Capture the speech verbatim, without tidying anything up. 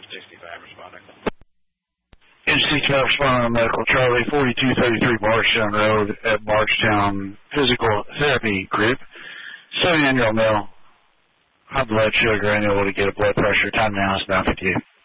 sixty-five responding. N C twelve responding on medical. Charlie, forty-two thirty-three Bardstown Road at Bardstown Physical Therapy Group. seventy-nine-year-old male, high blood sugar, unable to get a blood pressure. Time now is nine fifty-eight.